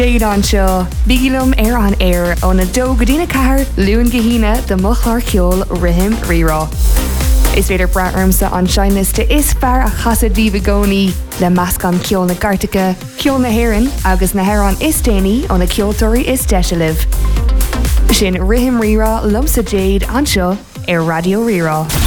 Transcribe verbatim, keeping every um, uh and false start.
Éad an seo, bígilum ar an air ó na dó go dtína cahar luúin gahína de mochlar ceol rithim rirá. Is féidir braarmsa an seinliste is fear a chasad bhí gcónaí le measc an ceol na Gartacha, ceol na Héireann agus na Héireann is déanaí ó na ceoltóirí is deisialah. Sin rithim rirá lumsa Jade an seo ar Radio Rirá.